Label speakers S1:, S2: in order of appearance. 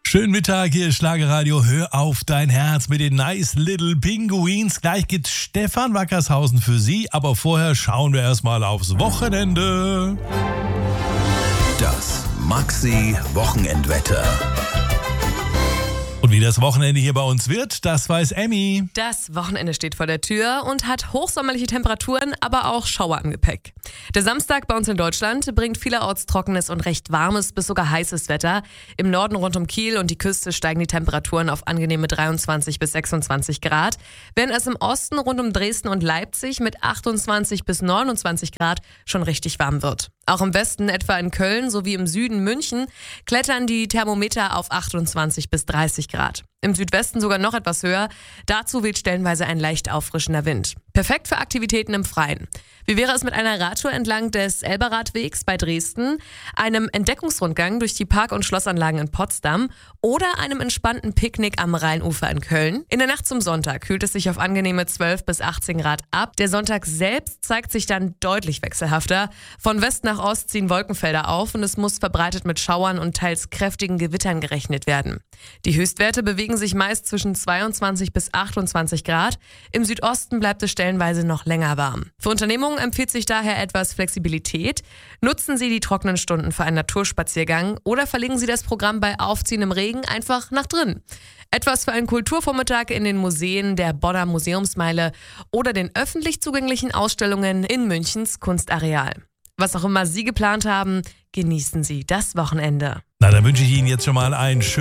S1: Schönen Mittag, hier ist Schlagerradio. Hör auf dein Herz mit den Nice Little Pinguins. Gleich geht's Stefan Wackershausen für Sie, aber vorher schauen wir erstmal aufs Wochenende.
S2: Das Maxi-Wochenendwetter.
S1: Und wie das Wochenende hier bei uns wird, das weiß Emmy.
S3: Das Wochenende steht vor der Tür und hat hochsommerliche Temperaturen, aber auch Schauer im Gepäck. Der Samstag bei uns in Deutschland bringt vielerorts trockenes und recht warmes bis sogar heißes Wetter. Im Norden rund um Kiel und die Küste steigen die Temperaturen auf angenehme 23 bis 26 Grad, während es im Osten rund um Dresden und Leipzig mit 28 bis 29 Grad schon richtig warm wird. Auch im Westen, etwa in Köln sowie im Süden München, klettern die Thermometer auf 28 bis 30 Grad. Im Südwesten sogar noch etwas höher. Dazu weht stellenweise ein leicht auffrischender Wind. Perfekt für Aktivitäten im Freien. Wie wäre es mit einer Radtour entlang des Elberradwegs bei Dresden, einem Entdeckungsrundgang durch die Park- und Schlossanlagen in Potsdam oder einem entspannten Picknick am Rheinufer in Köln? In der Nacht zum Sonntag kühlt es sich auf angenehme 12 bis 18 Grad ab. Der Sonntag selbst zeigt sich dann deutlich wechselhafter. Von West nach Ost ziehen Wolkenfelder auf und es muss verbreitet mit Schauern und teils kräftigen Gewittern gerechnet werden. Die Höchstwerte bewegen sich meist zwischen 22 bis 28 Grad. Im Südosten bleibt es stellenweise noch länger warm. Für Unternehmungen empfiehlt sich daher etwas Flexibilität. Nutzen Sie die trockenen Stunden für einen Naturspaziergang oder verlegen Sie das Programm bei aufziehendem Regen einfach nach drin. Etwas für einen Kulturvormittag in den Museen der Bonner Museumsmeile oder den öffentlich zugänglichen Ausstellungen in Münchens Kunstareal. Was auch immer Sie geplant haben, genießen Sie das Wochenende.
S1: Na, dann wünsche ich Ihnen jetzt schon mal einen schönen